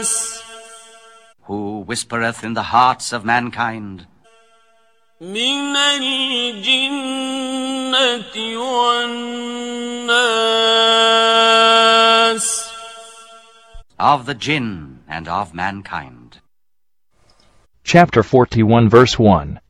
who whispereth in the hearts of mankind. من الجنة والناس. Of the jinn and of mankind. Chapter 41, verse 1.